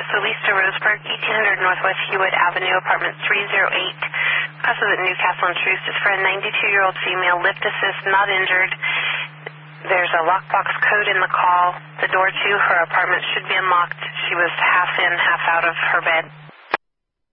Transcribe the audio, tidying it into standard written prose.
also Lisa Roseberg, 1800 Northwest Hewitt Avenue, apartment 308. Casa at Newcastle and Troost is for a 92-year-old female, lift assist, not injured. There's a lockbox code in the call. The door to her apartment should be unlocked. She was half in, half out of her bed.